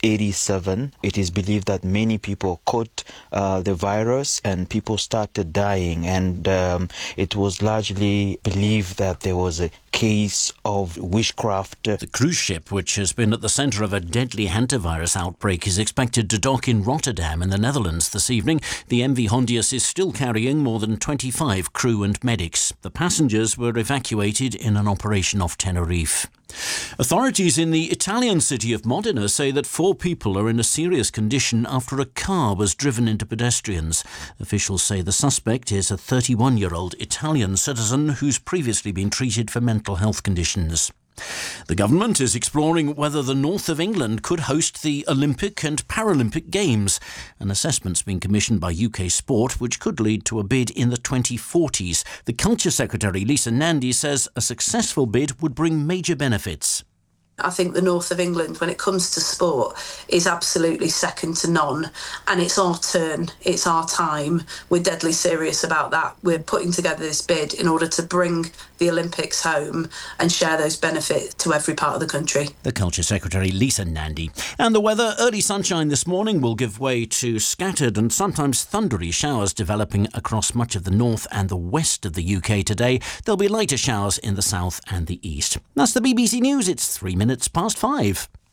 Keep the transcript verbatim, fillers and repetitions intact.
eighty-seven. It is believed that many people caught uh, the virus and people started dying, and um, it was largely believed that there was a case of witchcraft. The cruise ship, which has been at the centre of a deadly hantavirus outbreak, is expected to dock in Rotterdam in the Netherlands this evening. The M V Hondius is still carrying more than twenty-five crew and medics. The passengers were evacuated in an operation off Tenerife. Authorities in the Italian city of Modena say that four people are in a serious condition after a car was driven into pedestrians. Officials say the suspect is a thirty-one-year-old Italian citizen who's previously been treated for mental health conditions. The government is exploring whether the north of England could host the Olympic and Paralympic Games. An assessment's been commissioned by U K Sport, which could lead to a bid in the twenty forties. The Culture Secretary, Lisa Nandy, says a successful bid would bring major benefits. I think the north of England, when it comes to sport, is absolutely second to none. And it's our turn. It's our time. We're deadly serious about that. We're putting together this bid in order to bring the Olympics home and share those benefits to every part of the country. The Culture Secretary, Lisa Nandy. And the weather, early sunshine this morning will give way to scattered and sometimes thundery showers developing across much of the north and the west of the U K today. There'll be lighter showers in the south and the east. That's the B B C News. It's three minutes past five.